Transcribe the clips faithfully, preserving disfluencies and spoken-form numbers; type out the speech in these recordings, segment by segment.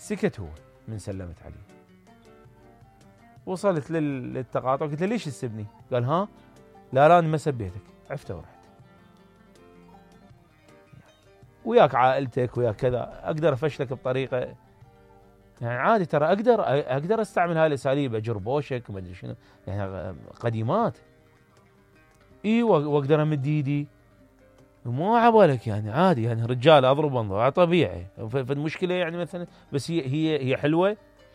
سكت هو من سلمت عليه. وصلت للتقاطع، قلت له ليش تسبني؟ قال ها لا لا انا ما سبيتك. عفته ورحت. وياك عائلتك وياك كذا، اقدر افشلك بطريقه يعني عادي، ترى اقدر اقدر استعمل هاي الاساليب، اجر بوشك ما ادري شنو يعني قديمات. اي واقدر امد ايدي، مو عبالك يعني عادي يعني رجال اضرب انظر طبيعي. فالمشكله يعني مثلا بس هي هي هي حلوه.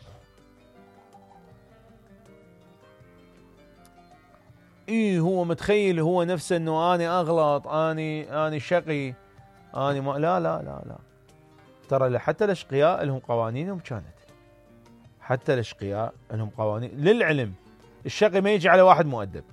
اي هو متخيل هو نفسه انه اني اغلط، اني اني شقي، اني ما لا لا لا لا ترى حتى الاشقياء لهم قوانينهم كانت، حتى الاشقياء لهم قوانين. للعلم الشقي ما يجي على واحد مؤدب.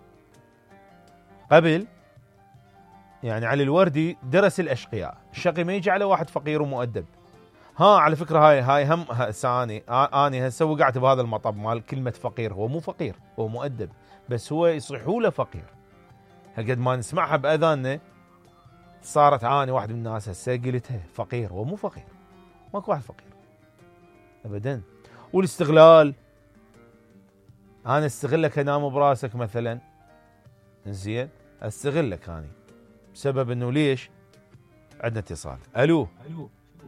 قبل يعني علي الوردي درس الاشقياء، الشقي ما يجي على واحد فقير ومؤدب. ها على فكره هاي هاي هم هسه اني اني هسه وقعت بهذا المطب مال كلمه فقير. هو مو فقير، هو مؤدب، بس هو يصيحوا له فقير. هالقد ما نسمعها باذاننا صارت اني واحد من الناس هسه قلتها فقير. هو مو فقير، ماكو واحد فقير ابدا. والاستغلال، انا استغلك انام براسك مثلا، زين استغلك اني بسبب انه ليش؟ عندنا اتصال. الو الو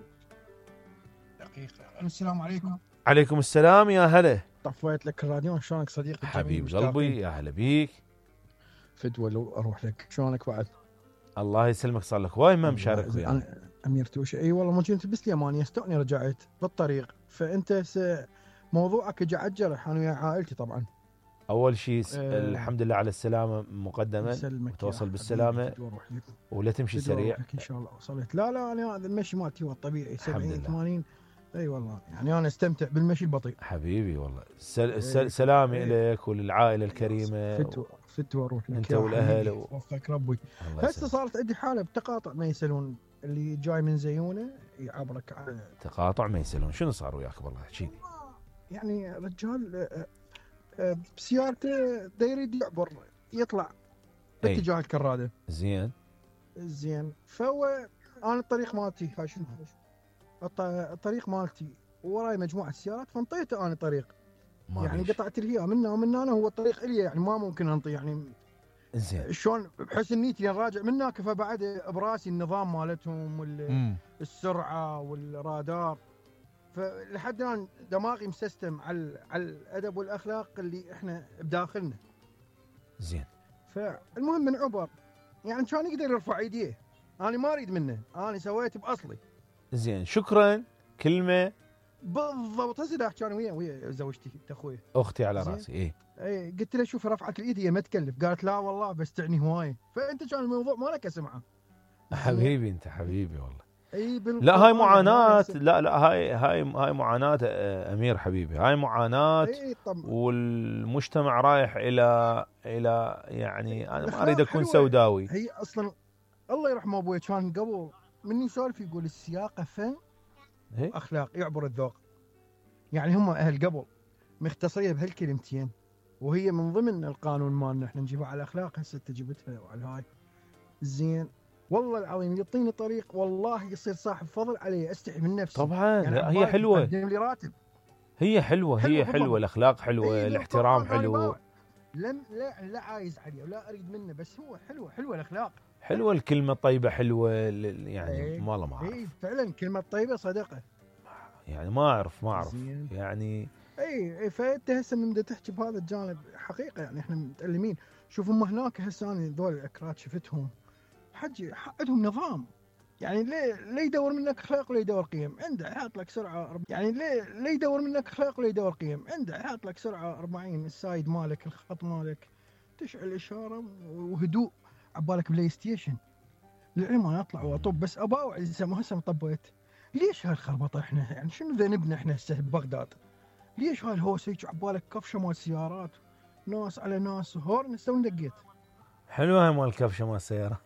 دقيقة. السلام عليكم. عليكم السلام يا هلا. طفيت لك الراديو. شلونك صديقي؟ حبيب قلبي يا هلا بيك. فدوى لو اروح لك. شلونك بعد؟ الله يسلمك، صار لك وايد ما مشارك وياي. انا امير توشه. اي والله موجود تلبس لي اماني استوني رجعت بالطريق. فانت س... موضوعك جا عجرح انا ويا عائلتي طبعا. اول شيء أه الحمد لله على السلامه مقدما، وتوصل بالسلامه ولا تمشي سريع ان شاء الله. وصلت. لا لا انا هذا المشي مالتي هو الطبيعي سبعين ثمانين. اي والله يعني انا استمتع بالمشي البطيء حبيبي والله. سل... سل... سلامي ايه. لك وللعائله الكريمه فتوى فتوى اروح لك انت والاهل و... وفقك ربي. هسه صارت عندي حاله بتقاطع ما يسالون، اللي جاي من زيونه يعبرك على تقاطع ما يسالون. شنو صار وياك والله احكي لي. يعني رجال بسيارته دا يريد يعبر يطلع باتجاه الكراده. زين زين فهو انا الطريق مالتي هاي شنو الطريق مالتي وراي مجموعه سيارات، فانطيته انا طريق يعني بيش. قطعت الهيئه منا ومن انا هو الطريق الي يعني ما ممكن انطي يعني. زين شلون بحسن نيتي راجع من هناك، فبعد براسي النظام مالتهم والسرعه والرادار، فلحد الان دماغي مسيستم على على الادب والاخلاق اللي احنا بداخلنا. زين فالمهم من عبر يعني كان يقدر يرفع ايديه، انا ما اريد منه، انا سويت باصلي. زين شكرا كلمه بالضبط. هسه احكي انا ويا ويا زوجتي اخوي اختي على راسي. اي اي قلت له شوف رفعت الايد هي ما تكلف، قالت لا والله بس تعني هوايه. فانت كان الموضوع ما لك اسمعه حبيبي انت حبيبي والله. اي لا هاي معاناه، لا لا هاي هاي هاي معاناه امير حبيبي، هاي معاناه. والمجتمع رايح الى الى يعني انا ما اريد اكون سوداوي. هي اصلا الله يرحمه ابوي كان قبل مني يسولف يقول السياقه فن اخلاق يعبر الذوق. يعني هم اهل قبل مختصيه بهالكلمتين، وهي من ضمن القانون مالنا احنا نجيبها على الاخلاق. هسه انت جبتها وعلى هاي زين. والله العظيم يعطيني طريق والله يصير صاحب فضل علي، استحي من نفسي طبعا. يعني هي حلوه، يقدم لي راتب. هي حلوه هي حلوه, حلوة. الاخلاق حلوه، أيه الاحترام حلو. لم لا لا عايز عليه ولا اريد منه، بس هو حلوه حلوه الاخلاق، حلوه الكلمه الطيبه حلوه يعني. أيه والله ما اعرف. اي فعلا كلمه طيبه صدقه يعني ما اعرف ما اعرف يعني. اي اي فانت هسه من تحكي بهذا الجانب حقيقه يعني احنا متألمين. شوف هم هناك هسه انا ذول الاكراد شفتهم حجي عندهم نظام. يعني ليه ليه يدور منك اخلاق ولا يدور قيم؟ عنده يحط لك سرعه يعني ليه ليه يدور منك اخلاق ولا يدور قيم؟ عنده يحط لك سرعه أربعين السايد مالك الخط مالك تشعل اشاره وهدوء عبالك بلاي ستيشن. للعلم انا اطلع واطب بس اباوع هسه ما هسه طبيت. ليش هالخربطه احنا؟ يعني شنو ذنبنا احنا هسه ببغداد؟ ليش هالهوس هيك عبالك كفشه مال سيارات ناس على ناس هورن سوي دقيت. حلوه مال الكفشه مال السياره.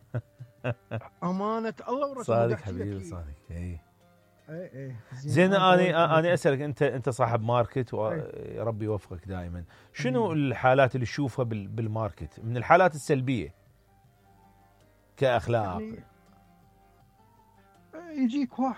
امانه الله ورسوله. صادق حبيبي صادق. اي اي اي زين. انا انا اسالك انت انت صاحب ماركت ويا ربي يوفقك دائما. شنو الحالات اللي تشوفها بالماركت من الحالات السلبيه كاخلاق؟ يعني يجيك واحد